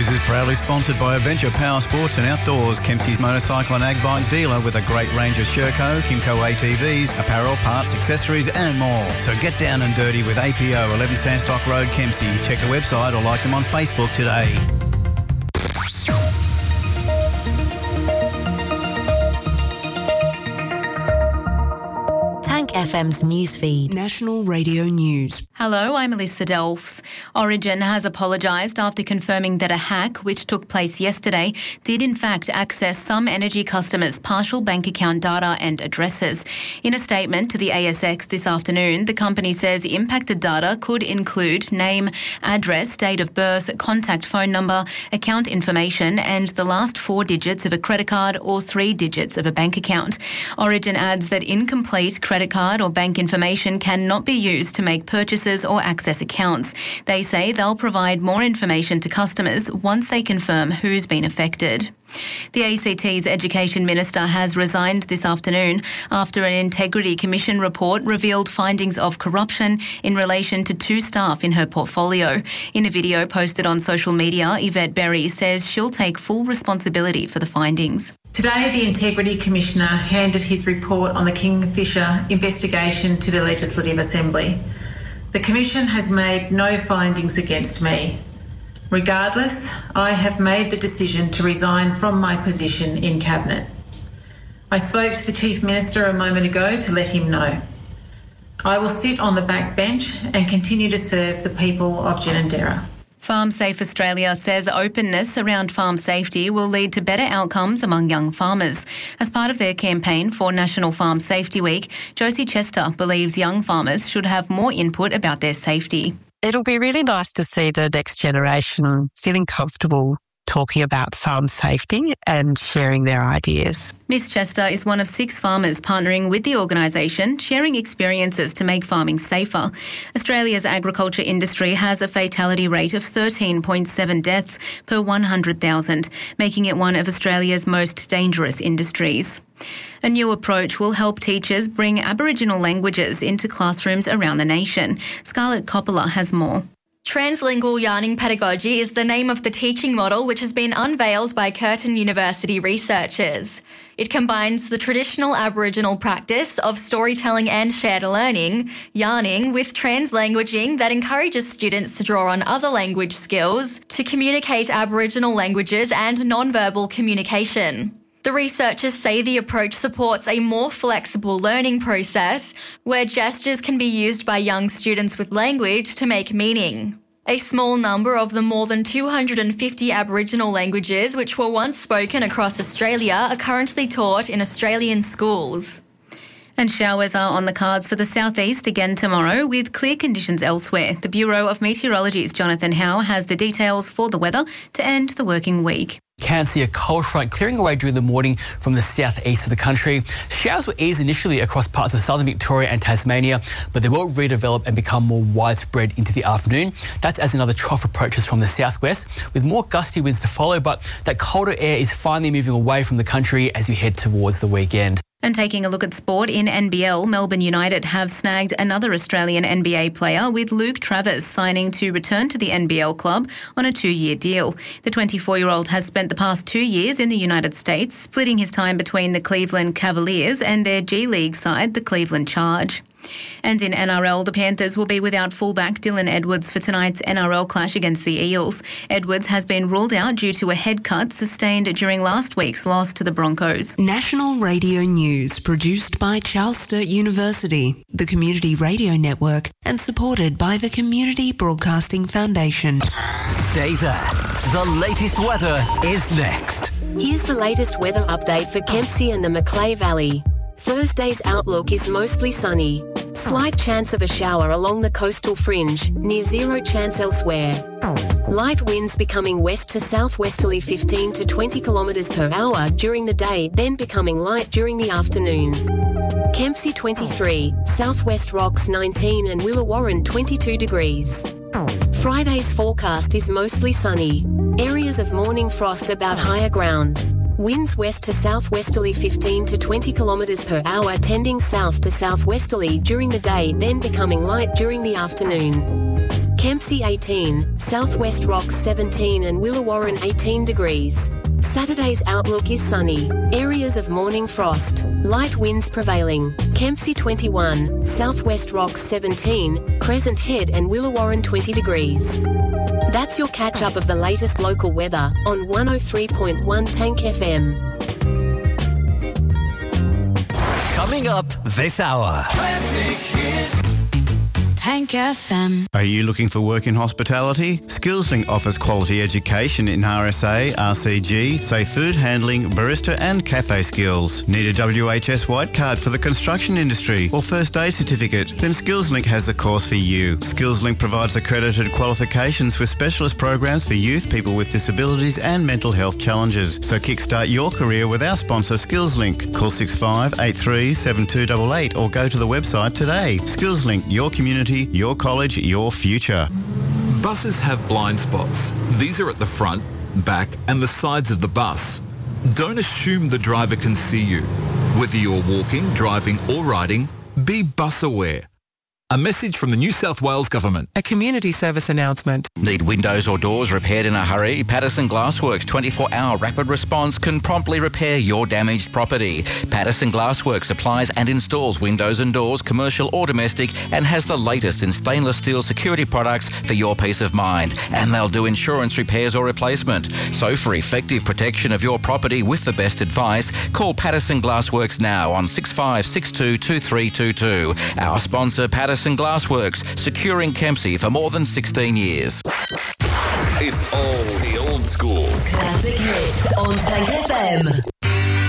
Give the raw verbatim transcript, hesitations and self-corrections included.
News is proudly sponsored by Adventure Power Sports and Outdoors, Kempsey's motorcycle and ag bike dealer with a great range of Sherco, Kimco A T Vs, apparel, parts, accessories and more. So get down and dirty with A P O, eleven Sandstock Road, Kempsey. Check the website or like them on Facebook today. F M's newsfeed. National Radio News. Hello, I'm Alyssa Delphs. Origin has apologised after confirming that a hack, which took place yesterday, did in fact access some energy customers' partial bank account data and addresses. In a statement to the A S X this afternoon, the company says impacted data could include name, address, date of birth, contact phone number, account information and the last four digits of a credit card or three digits of a bank account. Origin adds that incomplete credit card or bank information cannot be used to make purchases or access accounts. They say they'll provide more information to customers once they confirm who's been affected. The A C T's Education Minister has resigned this afternoon after an Integrity Commission report revealed findings of corruption in relation to two staff in her portfolio. In a video posted on social media, Yvette Berry says she'll take full responsibility for the findings. Today, the Integrity Commissioner handed his report on the Kingfisher investigation to the Legislative Assembly. The Commission has made no findings against me. Regardless, I have made the decision to resign from my position in Cabinet. I spoke to the Chief Minister a moment ago to let him know. I will sit on the back bench and continue to serve the people of Ginninderra. Farm Safe Australia says openness around farm safety will lead to better outcomes among young farmers. As part of their campaign for National Farm Safety Week, Josie Chester believes young farmers should have more input about their safety. It'll be really nice to see the next generation feeling comfortable talking about farm safety and sharing their ideas. Miss Chester is one of six farmers partnering with the organisation, sharing experiences to make farming safer. Australia's agriculture industry has a fatality rate of thirteen point seven deaths per one hundred thousand, making it one of Australia's most dangerous industries. A new approach will help teachers bring Aboriginal languages into classrooms around the nation. Scarlett Coppola has more. Translingual yarning pedagogy is the name of the teaching model which has been unveiled by Curtin University researchers. It combines the traditional Aboriginal practice of storytelling and shared learning, yarning, with translanguaging that encourages students to draw on other language skills to communicate Aboriginal languages and non-verbal communication. The researchers say the approach supports a more flexible learning process where gestures can be used by young students with language to make meaning. A small number of the more than two hundred fifty Aboriginal languages which were once spoken across Australia are currently taught in Australian schools. And showers are on the cards for the southeast again tomorrow with clear conditions elsewhere. The Bureau of Meteorology's Jonathan Howe has the details for the weather to end the working week. Can see a cold front clearing away during the morning from the southeast of the country. Showers will ease initially across parts of southern Victoria and Tasmania, but they will redevelop and become more widespread into the afternoon. That's as another trough approaches from the southwest, with more gusty winds to follow, but that colder air is finally moving away from the country as we head towards the weekend. And taking a look at sport, in N B L, Melbourne United have snagged another Australian N B A player, with Luke Travers signing to return to the N B L club on a two-year deal. The twenty-four-year-old has spent the past two years in the United States, splitting his time between the Cleveland Cavaliers and their G League side, the Cleveland Charge. And in N R L, the Panthers will be without fullback Dylan Edwards for tonight's N R L clash against the Eels. Edwards has been ruled out due to a head cut sustained during last week's loss to the Broncos. National Radio News, produced by Charles Sturt University, the Community Radio Network, and supported by the Community Broadcasting Foundation. Stay there. The latest weather is next. Here's the latest weather update for Kempsey and the Macleay Valley. Thursday's outlook is mostly sunny. Slight chance of a shower along the coastal fringe, near zero chance elsewhere. Light winds becoming west to southwesterly fifteen to twenty kilometres per hour during the day, then becoming light during the afternoon. Kempsey twenty-three, Southwest Rocks nineteen and Willawarren twenty-two degrees. Friday's forecast is mostly sunny. Areas of morning frost about higher ground. Winds west to southwesterly fifteen to twenty kilometres per hour tending south to southwesterly during the day, then becoming light during the afternoon. Kempsey eighteen, Southwest Rocks seventeen and Willawarrin eighteen degrees. Saturday's outlook is sunny. Areas of morning frost. Light winds prevailing. Kempsey twenty-one, Southwest Rocks seventeen, Crescent Head and Willawarrin twenty degrees. That's your catch-up of the latest local weather on one oh three point one Tank F M. Coming up this hour. Tank F M. Are you looking for work in hospitality? SkillsLink offers quality education in R S A, R C G, safe food handling, barista and cafe skills. Need a W H S white card for the construction industry or first aid certificate? Then SkillsLink has a course for you. SkillsLink provides accredited qualifications for specialist programs for youth, people with disabilities and mental health challenges. So kickstart your career with our sponsor SkillsLink. Call six five eight three seven two eight eight or go to the website today. SkillsLink, your community, your college, your future. Buses have blind spots. These are at the front, back and the sides of the bus. Don't assume the driver can see you. Whether you're walking, driving or riding, be bus aware. A message from the New South Wales Government. A community service announcement. Need windows or doors repaired in a hurry? Patterson Glassworks twenty-four hour rapid response can promptly repair your damaged property. Patterson Glassworks supplies and installs windows and doors, commercial or domestic, and has the latest in stainless steel security products for your peace of mind. And they'll do insurance repairs or replacement. So for effective protection of your property with the best advice, call Patterson Glassworks now on six five six two two three two two. Our sponsor, Patterson Glassworks, securing Kempsey for more than sixteen years. It's all the old school. Classic hits on Tank F M.